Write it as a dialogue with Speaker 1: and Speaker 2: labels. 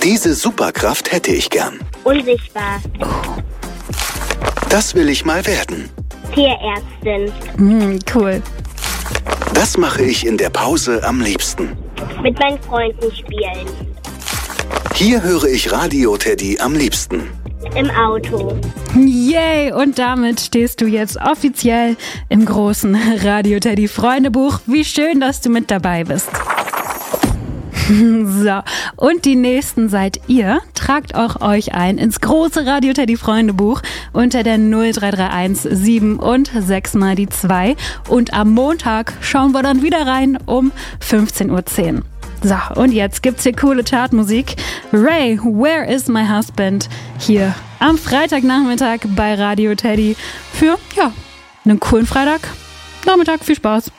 Speaker 1: Diese Superkraft hätte ich gern.
Speaker 2: Unsichtbar.
Speaker 1: Das will ich mal werden.
Speaker 2: Tierärztin.
Speaker 3: Cool.
Speaker 1: Das mache ich in der Pause am liebsten.
Speaker 2: Mit meinen Freunden spielen.
Speaker 1: Hier höre ich Radio Teddy am liebsten.
Speaker 2: Im Auto.
Speaker 3: Yay! Und damit stehst du jetzt offiziell im großen Radio Teddy Freundebuch. Wie schön, dass du mit dabei bist. So, und die nächsten seid ihr. Tragt auch euch ein ins große Radio Teddy Freundebuch unter der 0331 7 und 6 mal die 2. Und am Montag schauen wir dann wieder rein um 15:10 Uhr. So, und jetzt gibt's hier coole Chartmusik. Ray, Where is my husband? Hier am Freitagnachmittag bei Radio Teddy für, einen coolen Freitagnachmittag. Viel Spaß.